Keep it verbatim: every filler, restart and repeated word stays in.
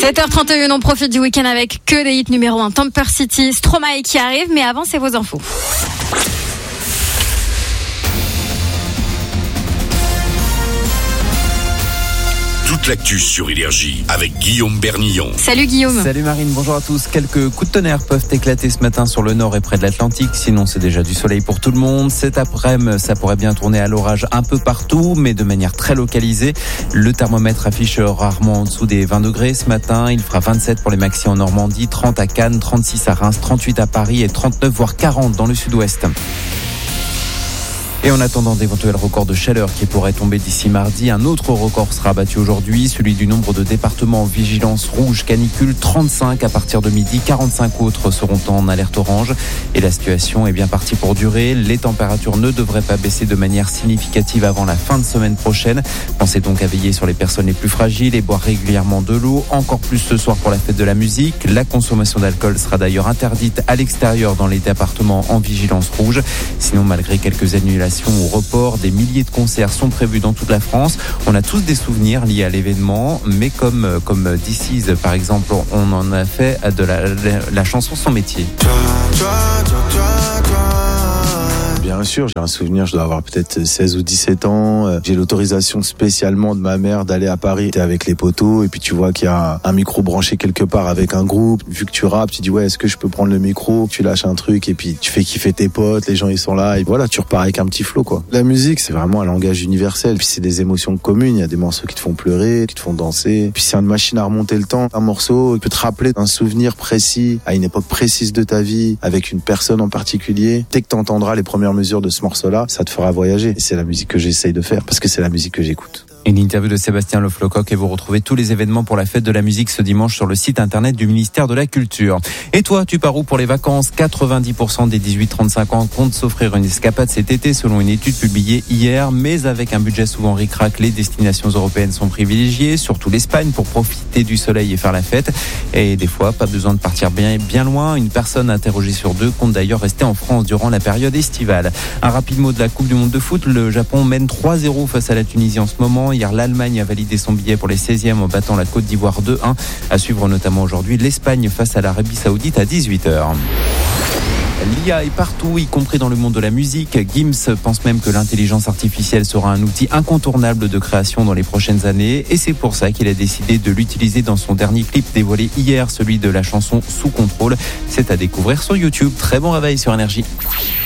sept heures trente et un, on profite du week-end avec que des hits numéro un. Temper City, Stromae qui arrive, mais avant, c'est vos infos. Toute l'actu sur Énergie avec Guillaume Bernillon. Salut Guillaume. Salut Marine, bonjour à tous. Quelques coups de tonnerre peuvent éclater ce matin sur le nord et près de l'Atlantique. Sinon, c'est déjà du soleil pour tout le monde. Cet après-midi, ça pourrait bien tourner à l'orage un peu partout, mais de manière très localisée. Le thermomètre affiche rarement en dessous des vingt degrés ce matin. Il fera vingt-sept pour les maxi en Normandie, trente à Cannes, trente-six à Reims, trente-huit à Paris et trente-neuf voire quarante dans le sud-ouest. Et en attendant d'éventuels records de chaleur qui pourraient tomber d'ici mardi, un autre record sera battu aujourd'hui, celui du nombre de départements en vigilance rouge canicule, trente-cinq à partir de midi, quarante-cinq autres seront en alerte orange. Et la situation est bien partie pour durer. Les températures ne devraient pas baisser de manière significative avant la fin de semaine prochaine. Pensez donc à veiller sur les personnes les plus fragiles et boire régulièrement de l'eau. Encore plus ce soir pour la fête de la musique. La consommation d'alcool sera d'ailleurs interdite à l'extérieur dans les départements en vigilance rouge. Sinon, malgré quelques annulations ou report, des milliers de concerts sont prévus dans toute la France. On a tous des souvenirs liés à l'événement, mais comme, comme This Is, par exemple, on en a fait de la, la, la chanson son métier. Toi, toi, toi, toi, toi. Bien sûr, j'ai un souvenir, je dois avoir peut-être seize ou dix-sept ans. J'ai l'autorisation spécialement de ma mère d'aller à Paris. T'es avec les potos et puis tu vois qu'il y a un micro branché quelque part avec un groupe. Vu que tu rappes, tu dis ouais, est-ce que je peux prendre le micro? Tu lâches un truc et puis tu fais kiffer tes potes, les gens ils sont là et voilà, tu repars avec un petit flow quoi. La musique, c'est vraiment un langage universel. Puis c'est des émotions communes. Il y a des morceaux qui te font pleurer, qui te font danser. Puis c'est une machine à remonter le temps. Un morceau peut te rappeler un souvenir précis à une époque précise de ta vie avec une personne en particulier. Dès que t'entendras les premières mesures de ce morceau-là, ça te fera voyager. Et c'est la musique que j'essaye de faire parce que c'est la musique que j'écoute. Une interview de Sébastien Le Flocoq et vous retrouvez tous les événements pour la fête de la musique ce dimanche sur le site internet du ministère de la Culture. Et toi, tu pars où pour les vacances? quatre-vingt-dix pour cent des dix-huit trente-cinq ans comptent s'offrir une escapade cet été selon une étude publiée hier, mais avec un budget souvent ric-rac, les destinations européennes sont privilégiées, surtout l'Espagne pour profiter du soleil et faire la fête. Et des fois, pas besoin de partir bien, bien loin. Une personne interrogée sur deux compte d'ailleurs rester en France durant la période estivale. Un rapide mot de la Coupe du Monde de foot. Le Japon mène trois zéro face à la Tunisie en ce moment. Hier, l'Allemagne a validé son billet pour les seizièmes en battant la Côte d'Ivoire deux un. À suivre notamment aujourd'hui l'Espagne face à l'Arabie Saoudite à dix-huit heures. L'I A est partout, y compris dans le monde de la musique. Gims pense même que l'intelligence artificielle sera un outil incontournable de création dans les prochaines années. Et c'est pour ça qu'il a décidé de l'utiliser dans son dernier clip dévoilé hier, celui de la chanson Sous contrôle. C'est à découvrir sur YouTube. Très bon réveil sur Énergie.